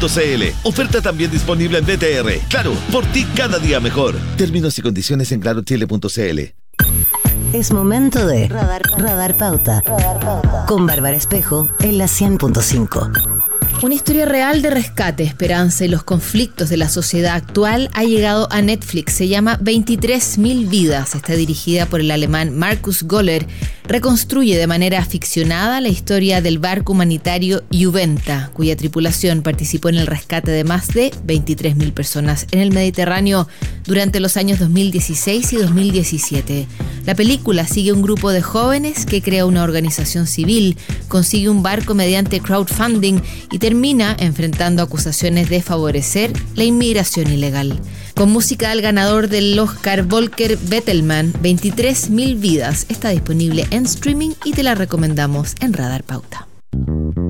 Chile.cl. Oferta también disponible en BTR. Claro, por ti cada día mejor. Términos y condiciones en clarochile.cl. Es momento de Radar Pauta. Con Bárbara Espejo en la 100.5. Una historia real de rescate, esperanza y los conflictos de la sociedad actual ha llegado a Netflix. Se llama 23.000 vidas. Está dirigida por el alemán Markus Göller. Reconstruye de manera ficcionada la historia del barco humanitario Juventa, cuya tripulación participó en el rescate de más de 23.000 personas en el Mediterráneo durante los años 2016 y 2017. La película sigue un grupo de jóvenes que crea una organización civil, consigue un barco mediante crowdfunding y termina enfrentando acusaciones de favorecer la inmigración ilegal. Con música del ganador del Oscar Volker Bettelmann, 23.000 vidas está disponible en streaming y te la recomendamos en Radar Pauta.